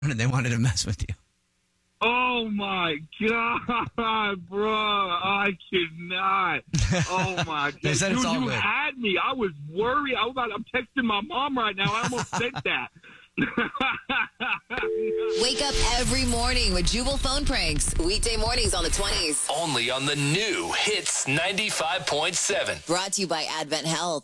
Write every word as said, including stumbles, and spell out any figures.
They wanted to mess with you. Oh, my God, bro. I cannot. Oh, my God. They said Dude, it's all you good. had me. I was worried. I was about, I'm texting my mom right now. I almost said that. Wake up every morning with Jubal phone pranks. Weekday mornings on the twenties. Only on the new Hits ninety-five point seven. Brought to you by Advent Health.